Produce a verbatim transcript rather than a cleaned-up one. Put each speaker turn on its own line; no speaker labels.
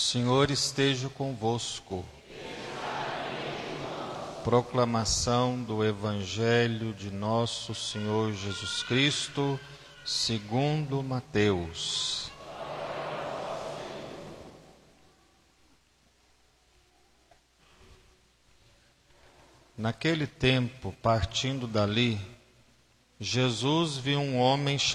Senhor esteja convosco. Proclamação do Evangelho de nosso Senhor Jesus Cristo, segundo Mateus. Naquele tempo, partindo dali, Jesus viu um homem